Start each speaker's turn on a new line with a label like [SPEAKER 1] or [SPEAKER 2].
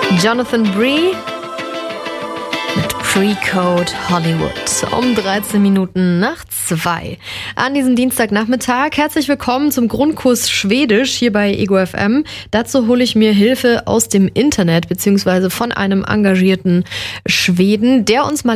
[SPEAKER 1] Jonathan Bree mit Pre-Code Hollywood um 13 Minuten nach 2 an diesem Dienstagnachmittag. Herzlich willkommen zum Grundkurs Schwedisch hier bei Ego FM. Dazu hole ich mir Hilfe aus dem Internet bzw. von einem engagierten Schweden, der uns mal